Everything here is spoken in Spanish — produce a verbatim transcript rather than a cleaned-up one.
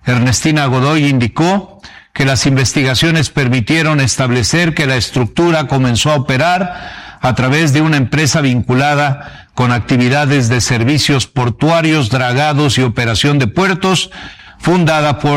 Ernestina Godoy indicó que las investigaciones permitieron establecer que la estructura comenzó a operar a través de una empresa vinculada con actividades de servicios portuarios, dragados y operación de puertos, fundada por